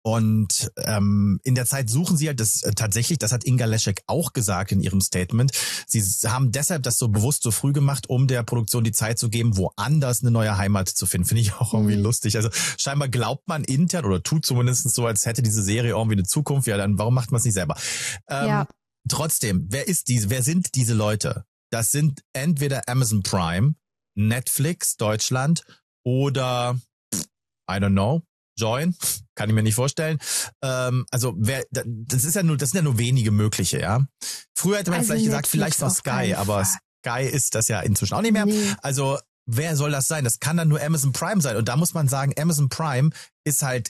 Und in der Zeit suchen sie halt tatsächlich, das hat Inga Leschek auch gesagt in ihrem Statement, sie haben deshalb das so bewusst so früh gemacht, um der Produktion die Zeit zu geben, woanders eine neue Heimat zu finden. Finde ich auch irgendwie lustig. Also scheinbar glaubt man intern oder tut zumindest so, als hätte diese Serie irgendwie eine Zukunft. Ja, dann warum macht man es nicht selber? Trotzdem, wer sind diese Leute? Das sind entweder Amazon Prime, Netflix Deutschland oder I don't know, Join, kann ich mir nicht vorstellen. Also das sind ja nur wenige mögliche, ja. Früher hätte man vielleicht gesagt, vielleicht noch Sky, aber Sky ist das ja inzwischen auch nicht mehr. Nee. Also wer soll das sein? Das kann dann nur Amazon Prime sein. Und da muss man sagen, Amazon Prime ist halt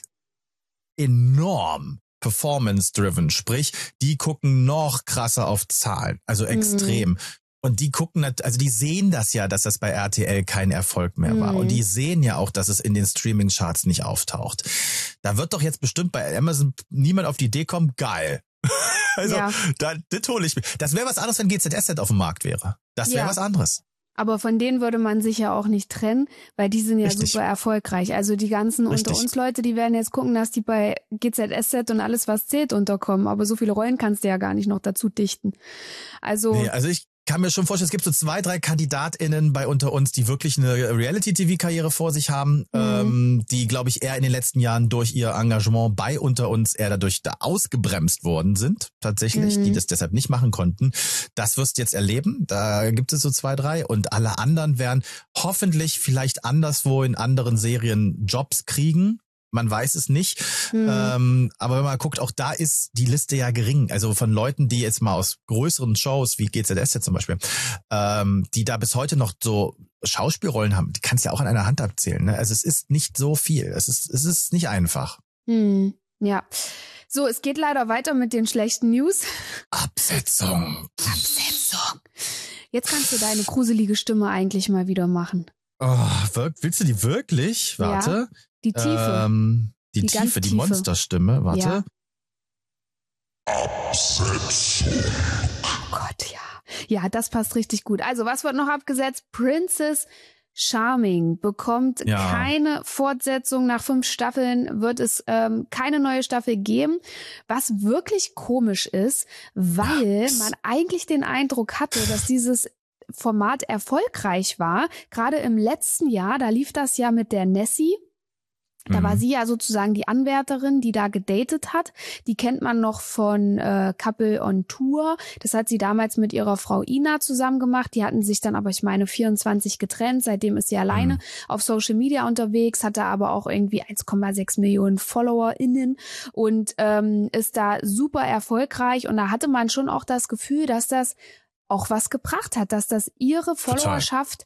enorm performance-driven. Sprich, die gucken noch krasser auf Zahlen, also extrem. Und die gucken, also die sehen das ja, dass das bei RTL kein Erfolg mehr war. Und die sehen ja auch, dass es in den Streaming-Charts nicht auftaucht. Da wird doch jetzt bestimmt bei Amazon niemand auf die Idee kommen, geil. Also, das hole ich mir. Das wäre was anderes, wenn GZSZ auf dem Markt wäre. Das wäre was anderes. Aber von denen würde man sich ja auch nicht trennen, weil die sind ja super erfolgreich. Also die ganzen unter uns Leute, die werden jetzt gucken, dass die bei GZSZ und alles, was zählt, unterkommen. Aber so viele Rollen kannst du ja gar nicht noch dazu dichten. Also ich kann mir schon vorstellen, es gibt so 2, 3 KandidatInnen bei unter uns, die wirklich eine Reality-TV-Karriere vor sich haben, die, glaube ich, eher in den letzten Jahren durch ihr Engagement bei unter uns eher dadurch da ausgebremst worden sind, tatsächlich, die das deshalb nicht machen konnten. Das wirst du jetzt erleben. Da gibt es so 2, 3 und alle anderen werden hoffentlich vielleicht anderswo in anderen Serien Jobs kriegen. Man weiß es nicht. Aber wenn man guckt, auch da ist die Liste ja gering. Also von Leuten, die jetzt mal aus größeren Shows wie GZSZ zum Beispiel, die da bis heute noch so Schauspielrollen haben, die kannst du ja auch an einer Hand abzählen. Ne? Also es ist nicht so viel. Es ist nicht einfach. Ja. So, es geht leider weiter mit den schlechten News. Absetzung. Jetzt kannst du deine gruselige Stimme eigentlich mal wieder machen. Oh, willst du die wirklich? Warte. Ja. Die Tiefe. Die Tiefe, die Monsterstimme. Warte. Ja. Absetzung. Oh Gott, ja. Ja, das passt richtig gut. Also, was wird noch abgesetzt? Princess Charming bekommt keine Fortsetzung. Nach 5 Staffeln wird es keine neue Staffel geben. Was wirklich komisch ist, weil man eigentlich den Eindruck hatte, dass dieses Format erfolgreich war. Gerade im letzten Jahr, da lief das ja mit der Nessie. Da war sie ja sozusagen die Anwärterin, die da gedatet hat. Die kennt man noch von Couple on Tour. Das hat sie damals mit ihrer Frau Ina zusammen gemacht. Die hatten sich dann aber, ich meine, 24 getrennt. Seitdem ist sie alleine auf Social Media unterwegs, hatte aber auch irgendwie 1,6 Millionen FollowerInnen und ist da super erfolgreich. Und da hatte man schon auch das Gefühl, dass das auch was gebracht hat, dass das ihre Followerschaft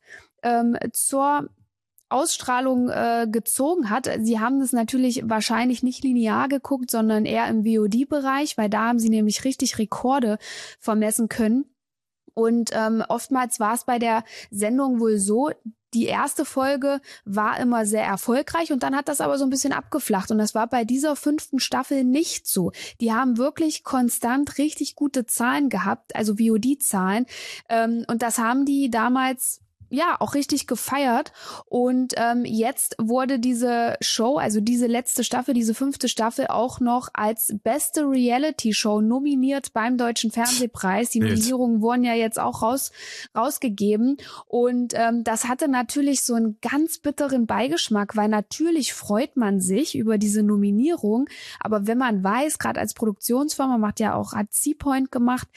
zur Ausstrahlung gezogen hat. Sie haben das natürlich wahrscheinlich nicht linear geguckt, sondern eher im VOD-Bereich, weil da haben sie nämlich richtig Rekorde vermessen können. Und oftmals war es bei der Sendung wohl so, die erste Folge war immer sehr erfolgreich und dann hat das aber so ein bisschen abgeflacht. Und das war bei dieser 5. Staffel nicht so. Die haben wirklich konstant richtig gute Zahlen gehabt, also VOD-Zahlen. Und das haben die damals auch richtig gefeiert und jetzt wurde diese Show, also diese letzte Staffel, diese 5. Staffel auch noch als beste Reality-Show nominiert beim Deutschen Fernsehpreis. Die Nominierungen wurden ja jetzt auch rausgegeben und das hatte natürlich so einen ganz bitteren Beigeschmack, weil natürlich freut man sich über diese Nominierung, aber wenn man weiß, gerade als Produktionsfirma hat C-Point gemacht,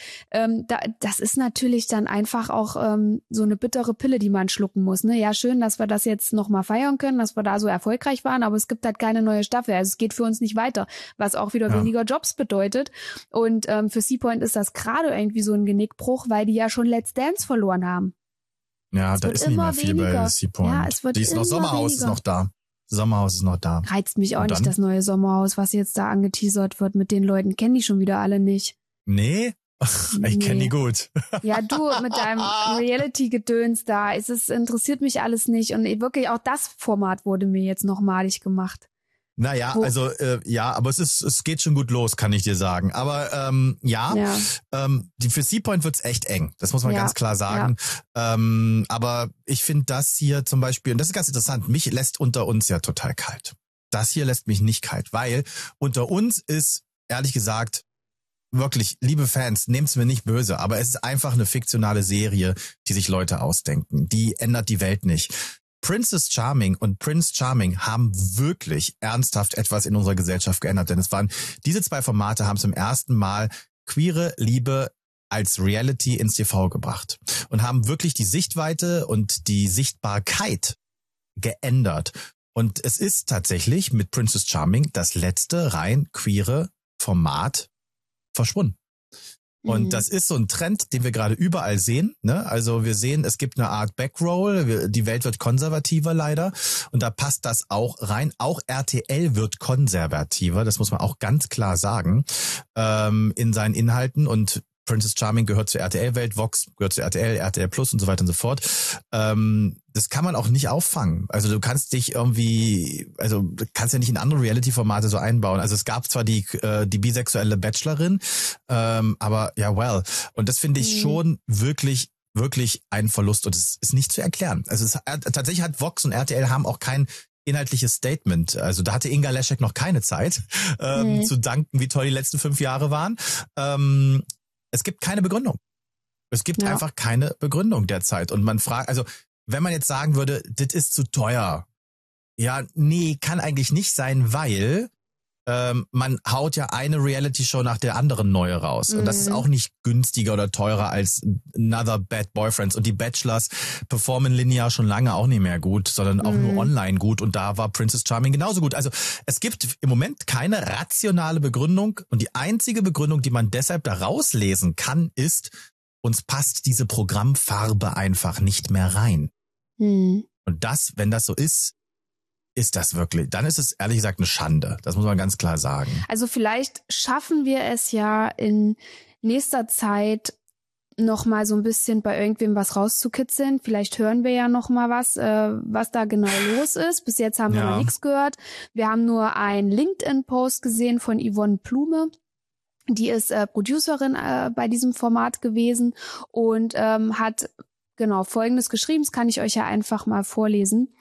das ist natürlich dann einfach auch so eine bittere Pille, die man schlucken muss. Ne? Ja, schön, dass wir das jetzt nochmal feiern können, dass wir da so erfolgreich waren, aber es gibt halt keine neue Staffel. Also es geht für uns nicht weiter, was auch wieder weniger Jobs bedeutet. Und für C-Point ist das gerade irgendwie so ein Genickbruch, weil die ja schon Let's Dance verloren haben. Ja, da ist nicht mehr viel bei C-Point. Ja, es wird die ist noch Sommerhaus weniger. Ist noch da. Sommerhaus ist noch da. Reizt mich auch nicht, das neue Sommerhaus, was jetzt da angeteasert wird mit den Leuten. Kennen die schon wieder alle nicht. Nee? Ich kenne die gut. Ja, du mit deinem Reality-Gedöns da. Es interessiert mich alles nicht. Und wirklich auch das Format wurde mir jetzt noch malig gemacht. Naja, also aber es geht schon gut los, kann ich dir sagen. Aber für C-Point wird's echt eng. Das muss man ganz klar sagen. Ja. Aber ich finde das hier zum Beispiel, und das ist ganz interessant, mich lässt unter uns ja total kalt. das hier lässt mich nicht kalt, weil unter uns ist, ehrlich gesagt, wirklich, liebe Fans, nehmt's mir nicht böse, aber es ist einfach eine fiktionale Serie, die sich Leute ausdenken. Die ändert die Welt nicht. Princess Charming und Prince Charming haben wirklich ernsthaft etwas in unserer Gesellschaft geändert, denn diese 2 Formate haben zum ersten Mal queere Liebe als Reality ins TV gebracht und haben wirklich die Sichtweite und die Sichtbarkeit geändert. Und es ist tatsächlich mit Princess Charming das letzte rein queere Format verschwunden. Und das ist so ein Trend, den wir gerade überall sehen. Ne? Also wir sehen, es gibt eine Art Backroll, die Welt wird konservativer leider und da passt das auch rein. Auch RTL wird konservativer, das muss man auch ganz klar sagen, in seinen Inhalten. Und Princess Charming gehört zur RTL-Welt, Vox gehört zur RTL, RTL Plus und so weiter und so fort. Das kann man auch nicht auffangen. Also du kannst dich irgendwie, du kannst ja nicht in andere Reality-Formate so einbauen. Also es gab zwar die bisexuelle Bachelorin, aber ja, well. Und das finde ich schon wirklich ein Verlust und es ist nicht zu erklären. Also tatsächlich hat Vox und RTL haben auch kein inhaltliches Statement. Also da hatte Inga Leschek noch keine Zeit, zu danken, wie toll die letzten 5 Jahre waren. Es gibt keine Begründung. Es gibt einfach keine Begründung derzeit. Und man fragt, also wenn man jetzt sagen würde, das ist zu teuer. Ja, nee, kann eigentlich nicht sein, weil man haut ja eine Reality-Show nach der anderen neue raus. Und das ist auch nicht günstiger oder teurer als Another Bad Boyfriends. Und die Bachelors performen linear schon lange auch nicht mehr gut, sondern auch nur online gut. Und da war Princess Charming genauso gut. Also es gibt im Moment keine rationale Begründung. Und die einzige Begründung, die man deshalb da rauslesen kann, ist, uns passt diese Programmfarbe einfach nicht mehr rein. Und das, wenn das so ist das wirklich, dann ist es ehrlich gesagt eine Schande. Das muss man ganz klar sagen. Also vielleicht schaffen wir es ja in nächster Zeit noch mal so ein bisschen bei irgendwem was rauszukitzeln. Vielleicht hören wir ja noch mal was da genau los ist. Bis jetzt haben wir noch nichts gehört. Wir haben nur einen LinkedIn-Post gesehen von Yvonne Plume. Die ist Producerin bei diesem Format gewesen und hat Folgendes geschrieben, das kann ich euch ja einfach mal vorlesen.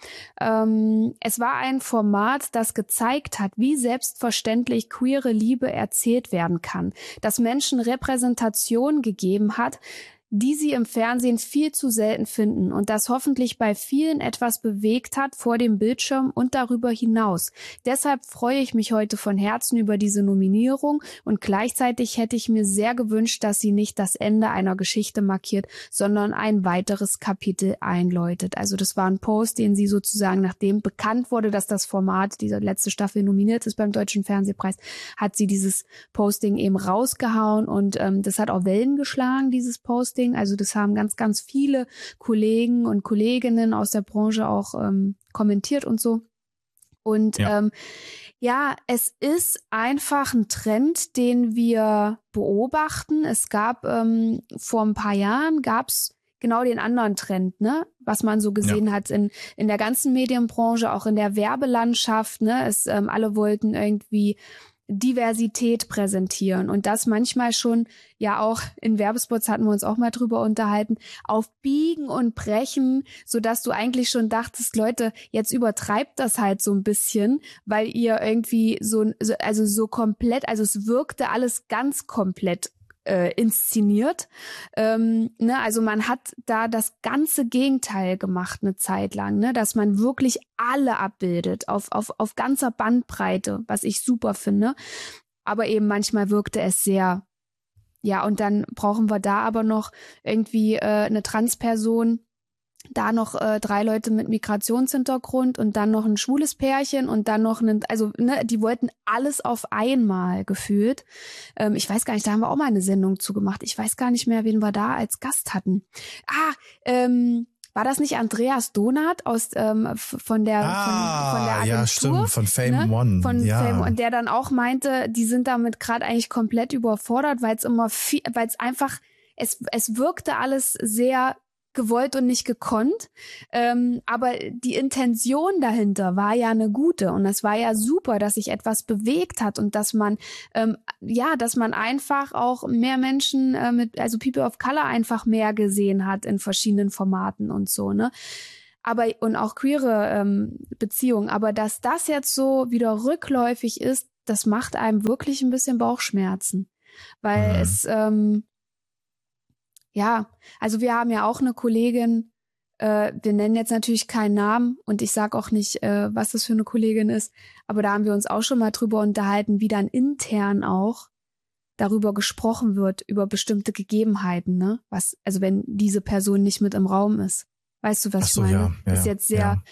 Es war ein Format, das gezeigt hat, wie selbstverständlich queere Liebe erzählt werden kann, das Menschen Repräsentation gegeben hat, die sie im Fernsehen viel zu selten finden und das hoffentlich bei vielen etwas bewegt hat vor dem Bildschirm und darüber hinaus. Deshalb freue ich mich heute von Herzen über diese Nominierung und gleichzeitig hätte ich mir sehr gewünscht, dass sie nicht das Ende einer Geschichte markiert, sondern ein weiteres Kapitel einläutet. Also das war ein Post, den sie sozusagen, nachdem bekannt wurde, dass das Format, diese letzte Staffel nominiert ist beim Deutschen Fernsehpreis, hat sie dieses Posting eben rausgehauen und das hat auch Wellen geschlagen, dieses Posting. Also das haben ganz, ganz viele Kollegen und Kolleginnen aus der Branche auch kommentiert und so. Und es ist einfach ein Trend, den wir beobachten. Es gab vor ein paar Jahren genau den anderen Trend, ne, was man so gesehen hat in der ganzen Medienbranche, auch in der Werbelandschaft, ne, alle wollten irgendwie Diversität präsentieren und das manchmal schon, ja auch in Werbespots hatten wir uns auch mal drüber unterhalten, auf Biegen und Brechen, sodass du eigentlich schon dachtest, Leute, jetzt übertreibt das halt so ein bisschen, weil ihr irgendwie so komplett, also es wirkte alles ganz komplett inszeniert. Also man hat da das ganze Gegenteil gemacht eine Zeit lang, ne? Dass man wirklich alle abbildet auf ganzer Bandbreite, was ich super finde. Aber eben manchmal wirkte es sehr, und dann brauchen wir da aber noch irgendwie eine Transperson, da noch 3 Leute mit Migrationshintergrund und dann noch ein schwules Pärchen und dann noch die wollten alles auf einmal gefühlt. Ich weiß gar nicht, da haben wir auch mal eine Sendung zu gemacht. Ich weiß gar nicht mehr, wen wir da als Gast hatten. War das nicht Andreas Donath von der Agentur? Ja, stimmt, von Fame One. Fame One, der dann auch meinte, die sind damit gerade eigentlich komplett überfordert, weil es einfach, es wirkte alles sehr gewollt und nicht gekonnt, aber die Intention dahinter war ja eine gute und es war ja super, dass sich etwas bewegt hat und dass man einfach auch mehr Menschen also People of Color einfach mehr gesehen hat in verschiedenen Formaten und so, ne? und auch queere Beziehungen. Aber dass das jetzt so wieder rückläufig ist, das macht einem wirklich ein bisschen Bauchschmerzen. Weil es, also wir haben ja auch eine Kollegin, wir nennen jetzt natürlich keinen Namen und ich sage auch nicht, was das für eine Kollegin ist, aber da haben wir uns auch schon mal drüber unterhalten, wie dann intern auch darüber gesprochen wird, über bestimmte Gegebenheiten, ne? Also wenn diese Person nicht mit im Raum ist. Weißt du, was ich meine? Ja, ist jetzt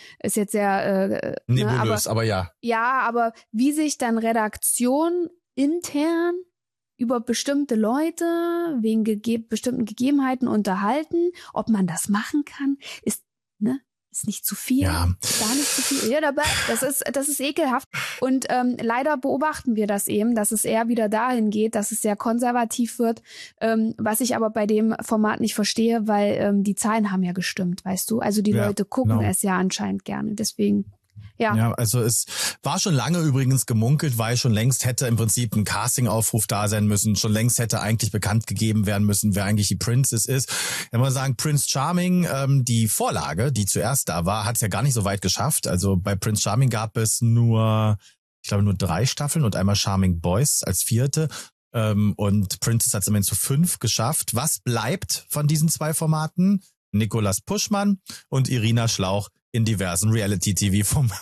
sehr nebulös, aber ja. Ja, aber wie sich dann Redaktion intern über bestimmte Leute wegen bestimmten Gegebenheiten unterhalten, ob man das machen kann, ist nicht zu viel, gar nicht zu viel. Ja, dabei, das ist ekelhaft. Und leider beobachten wir das eben, dass es eher wieder dahin geht, dass es sehr konservativ wird, was ich aber bei dem Format nicht verstehe, weil die Zahlen haben ja gestimmt, weißt du? Also die Leute gucken es ja anscheinend gerne, deswegen. Ja, also es war schon lange übrigens gemunkelt, weil schon längst hätte im Prinzip ein Casting-Aufruf da sein müssen, schon längst hätte eigentlich bekannt gegeben werden müssen, wer eigentlich die Princess ist. Wenn wir sagen, Prince Charming, die Vorlage, die zuerst da war, hat es ja gar nicht so weit geschafft. Also bei Prince Charming gab es nur 3 Staffeln und einmal Charming Boys als 4. Und Princess hat es immerhin zu 5 geschafft. Was bleibt von diesen 2 Formaten? Nicolas Puschmann und Irina Schlauch in diversen Reality-TV-Formaten.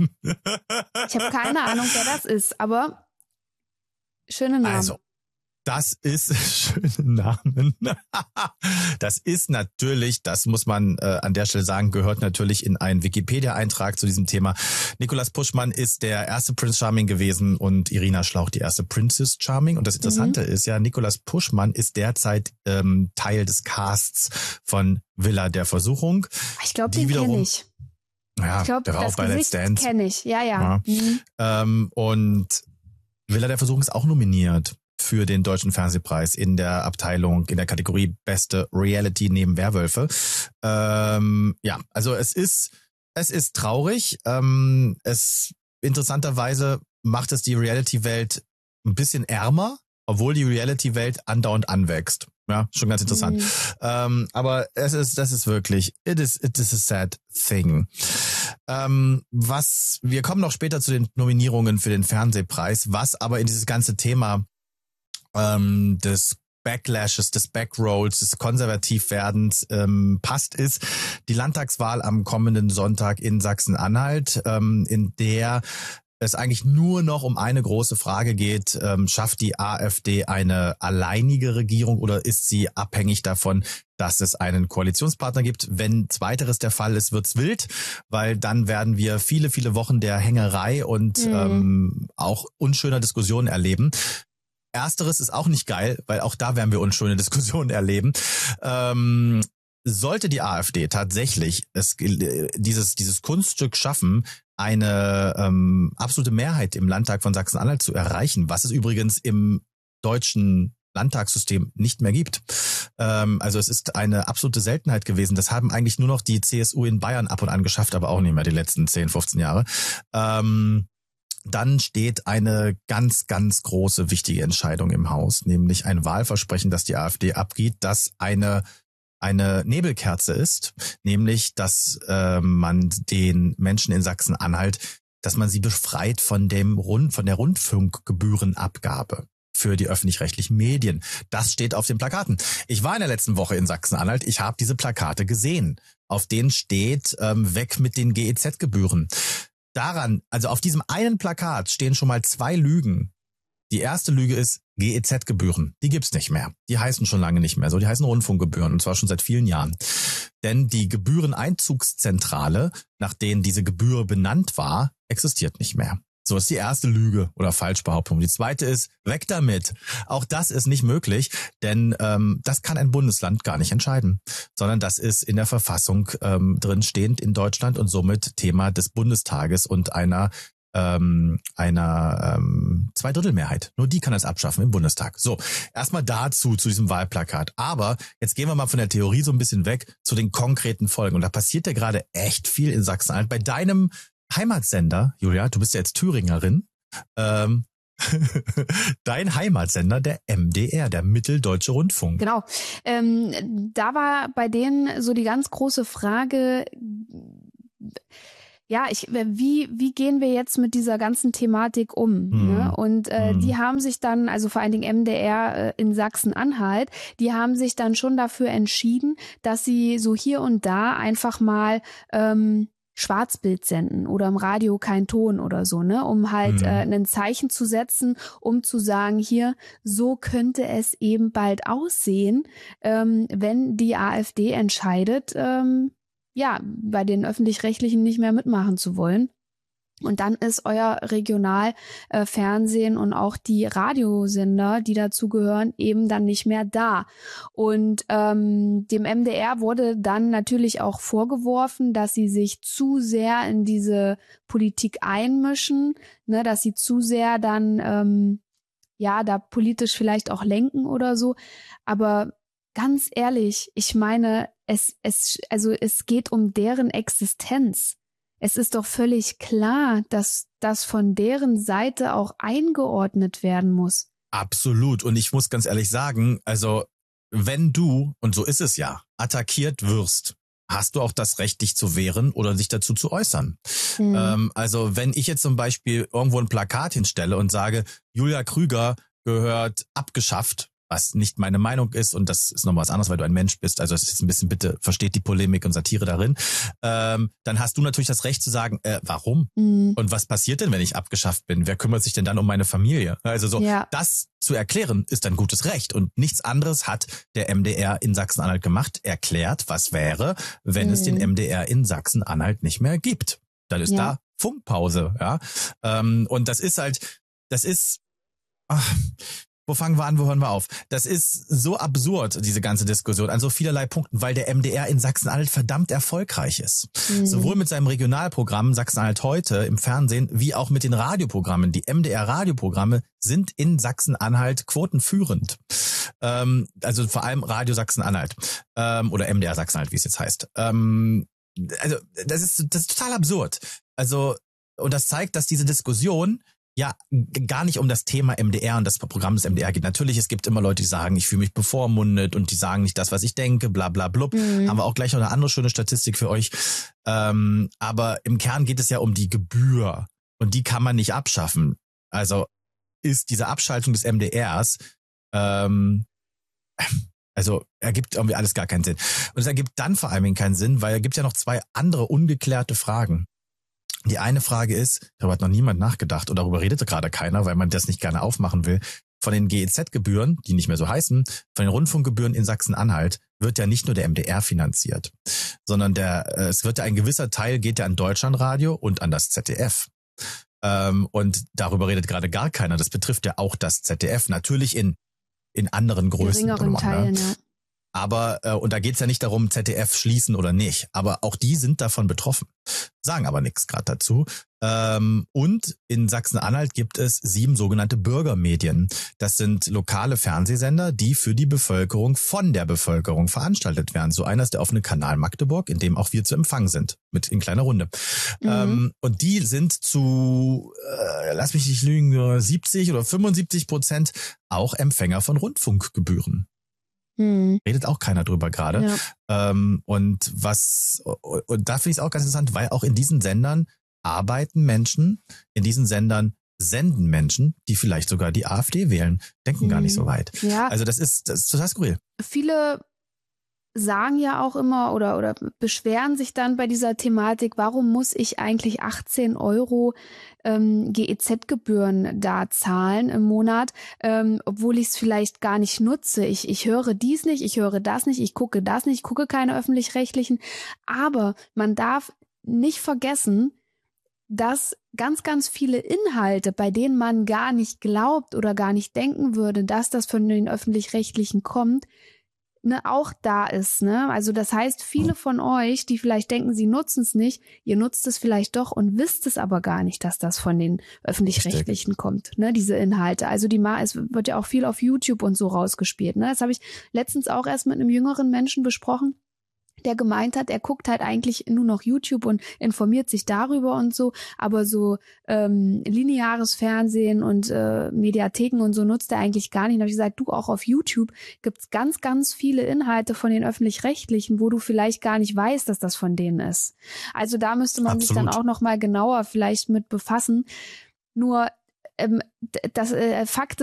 Ich habe keine Ahnung, wer das ist, aber schöne Namen. Also, das ist schöne Namen. Das ist natürlich, das muss man an der Stelle sagen, gehört natürlich in einen Wikipedia-Eintrag zu diesem Thema. Nicolas Puschmann ist der erste Prince Charming gewesen und Irina Schlauch die erste Princess Charming. Und das Interessante ist ja, Nicolas Puschmann ist derzeit Teil des Casts von Villa der Versuchung. Ich glaube, den kenne ich. Ja, ich glaube, der war auch bei Let's Dance. Kenne ich, ja. Und Villa der Versuchung ist auch nominiert für den Deutschen Fernsehpreis in der Abteilung, in der Kategorie Beste Reality neben Werwölfe. Also es ist traurig. Interessanterweise macht es die Reality-Welt ein bisschen ärmer, obwohl die Reality-Welt andauernd anwächst. Ja, schon ganz interessant. Aber das ist wirklich, it is a sad thing. Wir kommen noch später zu den Nominierungen für den Fernsehpreis, was aber in dieses ganze Thema des Backlashes, des Backrolls, des Konservativwerdens passt, ist die Landtagswahl am kommenden Sonntag in Sachsen-Anhalt, in der es eigentlich nur noch um eine große Frage geht, schafft die AfD eine alleinige Regierung oder ist sie abhängig davon, dass es einen Koalitionspartner gibt? Wenn zweiteres der Fall ist, wird's wild, weil dann werden wir viele, viele Wochen der Hängerei und auch unschöner Diskussionen erleben. Ersteres ist auch nicht geil, weil auch da werden wir unschöne Diskussionen erleben. Sollte die AfD tatsächlich dieses Kunststück schaffen, eine absolute Mehrheit im Landtag von Sachsen-Anhalt zu erreichen, was es übrigens im deutschen Landtagssystem nicht mehr gibt. Also es ist eine absolute Seltenheit gewesen. Das haben eigentlich nur noch die CSU in Bayern ab und an geschafft, aber auch nicht mehr die letzten 10, 15 Jahre. Dann steht eine ganz, ganz große, wichtige Entscheidung im Haus, nämlich ein Wahlversprechen, das die AfD abgibt, das eine Nebelkerze ist, nämlich, dass man den Menschen in Sachsen-Anhalt, dass man sie befreit von der Rundfunkgebührenabgabe für die öffentlich-rechtlichen Medien. Das steht auf den Plakaten. Ich war in der letzten Woche in Sachsen-Anhalt, ich habe diese Plakate gesehen. Auf denen steht, weg mit den GEZ-Gebühren. Also auf diesem einen Plakat stehen schon mal 2 Lügen. Die erste Lüge ist GEZ-Gebühren. Die gibt's nicht mehr. Die heißen schon lange nicht mehr so. Die heißen Rundfunkgebühren und zwar schon seit vielen Jahren. Denn die Gebühreneinzugszentrale, nach denen diese Gebühr benannt war, existiert nicht mehr. So ist die erste Lüge oder Falschbehauptung. Die zweite ist, weg damit. Auch das ist nicht möglich, denn das kann ein Bundesland gar nicht entscheiden, sondern das ist in der Verfassung drin stehend in Deutschland und somit Thema des Bundestages und einer Zweidrittelmehrheit. Nur die kann es abschaffen im Bundestag. So, erstmal dazu, zu diesem Wahlplakat. Aber jetzt gehen wir mal von der Theorie so ein bisschen weg zu den konkreten Folgen. Und da passiert ja gerade echt viel in Sachsen-Anhalt. Bei deinem Heimatsender, Julia, du bist ja jetzt Thüringerin, dein Heimatsender, der MDR, der Mitteldeutsche Rundfunk. Genau. Da war bei denen so die ganz große Frage, wie gehen wir jetzt mit dieser ganzen Thematik um? Ne? Und die haben sich dann, also vor allen Dingen MDR in Sachsen-Anhalt, die haben sich dann schon dafür entschieden, dass sie so hier und da einfach mal Schwarzbild senden oder im Radio kein Ton oder so, ne, um halt ein Zeichen zu setzen, um zu sagen, hier, so könnte es eben bald aussehen, wenn die AfD entscheidet, bei den Öffentlich-Rechtlichen nicht mehr mitmachen zu wollen. Und dann ist euer Regionalfernsehen und auch die Radiosender, die dazugehören, eben dann nicht mehr da. Und dem MDR wurde dann natürlich auch vorgeworfen, dass sie sich zu sehr in diese Politik einmischen, ne, dass sie zu sehr dann da politisch vielleicht auch lenken oder so. Aber ganz ehrlich, ich meine, es geht um deren Existenz. Es ist doch völlig klar, dass das von deren Seite auch eingeordnet werden muss. Absolut. Und ich muss ganz ehrlich sagen, also wenn du, und so ist es ja, attackiert wirst, hast du auch das Recht, dich zu wehren oder sich dazu zu äußern. Also wenn ich jetzt zum Beispiel irgendwo ein Plakat hinstelle und sage, Julia Krüger gehört abgeschafft, was nicht meine Meinung ist, und das ist noch was anderes, weil du ein Mensch bist, also es ist ein bisschen, bitte versteht die Polemik und Satire darin, dann hast du natürlich das Recht zu sagen, warum? Und was passiert denn, wenn ich abgeschafft bin? Wer kümmert sich denn dann um meine Familie? Also so, das zu erklären, ist ein gutes Recht, und nichts anderes hat der MDR in Sachsen-Anhalt gemacht, erklärt, was wäre, wenn es den MDR in Sachsen-Anhalt nicht mehr gibt. Dann ist da Funkpause, ja. Und wo fangen wir an, wo hören wir auf? Das ist so absurd, diese ganze Diskussion, an so vielerlei Punkten, weil der MDR in Sachsen-Anhalt verdammt erfolgreich ist. Sowohl mit seinem Regionalprogramm Sachsen-Anhalt heute im Fernsehen, wie auch mit den Radioprogrammen. Die MDR-Radioprogramme sind in Sachsen-Anhalt quotenführend. Also vor allem Radio Sachsen-Anhalt oder MDR Sachsen-Anhalt, wie es jetzt heißt. Also das ist total absurd. Also, und das zeigt, dass diese Diskussion gar nicht um das Thema MDR und das Programm des MDR geht. Natürlich, es gibt immer Leute, die sagen, ich fühle mich bevormundet und die sagen nicht das, was ich denke, bla bla blub. Haben wir auch gleich noch eine andere schöne Statistik für euch. Aber im Kern geht es ja um die Gebühr, und die kann man nicht abschaffen. Also ist diese Abschaltung des MDRs, also ergibt irgendwie alles gar keinen Sinn. Und es ergibt dann vor allem keinen Sinn, weil es gibt ja noch zwei andere ungeklärte Fragen. Die eine Frage ist, darüber hat noch niemand nachgedacht und darüber redet gerade keiner, weil man das nicht gerne aufmachen will. Von den GEZ-Gebühren, die nicht mehr so heißen, von den Rundfunkgebühren in Sachsen-Anhalt wird ja nicht nur der MDR finanziert, sondern es wird ja ein gewisser Teil geht ja an Deutschlandradio und an das ZDF. Und darüber redet gerade gar keiner. Das betrifft ja auch das ZDF. Natürlich in anderen Größen. Geringeren Teilen, ja. Aber, und da geht's ja nicht darum, ZDF schließen oder nicht, aber auch die sind davon betroffen, sagen aber nichts gerade dazu. Und in Sachsen-Anhalt gibt es 7 sogenannte Bürgermedien. Das sind lokale Fernsehsender, die für die Bevölkerung von der Bevölkerung veranstaltet werden. So einer ist der offene Kanal Magdeburg, in dem auch wir zu Empfang sind, mit in kleiner Runde. Und die sind zu, lass mich nicht lügen, 70 oder 75% auch Empfänger von Rundfunkgebühren. Redet auch keiner drüber gerade. Ja. Und da finde ich es auch ganz interessant, weil auch in diesen Sendern arbeiten Menschen, in diesen Sendern senden Menschen, die vielleicht sogar die AfD wählen, denken gar nicht so weit. Ja. Also das ist total skurril. Viele sagen ja auch immer oder beschweren sich dann bei dieser Thematik, warum muss ich eigentlich 18 € GEZ-Gebühren da zahlen im Monat, obwohl ich es vielleicht gar nicht nutze. Ich höre dies nicht, ich höre das nicht, ich gucke das nicht, ich gucke keine öffentlich-rechtlichen. Aber man darf nicht vergessen, dass ganz, ganz viele Inhalte, bei denen man gar nicht glaubt oder gar nicht denken würde, dass das von den öffentlich-rechtlichen kommt, auch da ist, ne? Also das heißt, viele von euch, die vielleicht denken, sie nutzen es nicht, ihr nutzt es vielleicht doch und wisst es aber gar nicht, dass das von den Öffentlich-Rechtlichen kommt, ne? Diese Inhalte. Also es wird ja auch viel auf YouTube und so rausgespielt, ne? Das habe ich letztens auch erst mit einem jüngeren Menschen besprochen. der gemeint hat, er guckt halt eigentlich nur noch YouTube und informiert sich darüber und so, aber so lineares Fernsehen und Mediatheken und so nutzt er eigentlich gar nicht. Und da habe ich gesagt, du, auch auf YouTube gibt's ganz, ganz viele Inhalte von den Öffentlich-Rechtlichen, wo du vielleicht gar nicht weißt, dass das von denen ist. Also da müsste man sich dann auch noch mal genauer vielleicht mit befassen. Nur Fakt